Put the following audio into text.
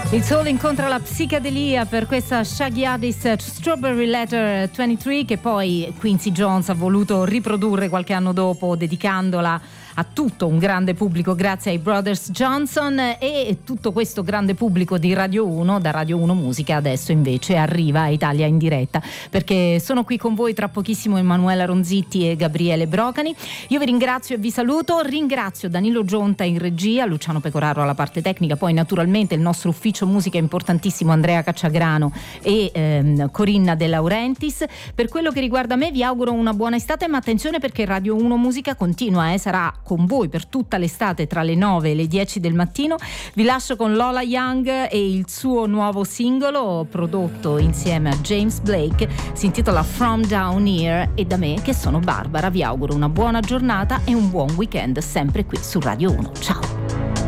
Il sole incontra la psichedelia per questa Shaggy Addis Strawberry Letter 23, che poi Quincy Jones ha voluto riprodurre qualche anno dopo, dedicandola a tutto un grande pubblico grazie ai Brothers Johnson. E tutto questo grande pubblico di Radio 1, da Radio 1 Musica, adesso invece arriva a Italia in diretta, perché sono qui con voi tra pochissimo Emanuela Ronzitti e Gabriele Brocani. Io vi ringrazio e vi saluto, ringrazio Danilo Gionta in regia, Luciano Pecoraro alla parte tecnica, poi naturalmente il nostro ufficio musica importantissimo Andrea Cacciagrano e Corinna De Laurentiis. Per quello che riguarda me vi auguro una buona estate, ma attenzione perché Radio 1 Musica continua, sarà con voi per tutta l'estate tra le 9 e le 10 del mattino. Vi lascio con Lola Young e il suo nuovo singolo prodotto insieme a James Blake, si intitola From Down Here, e da me che sono Barbara vi auguro una buona giornata e un buon weekend sempre qui su Radio 1. Ciao.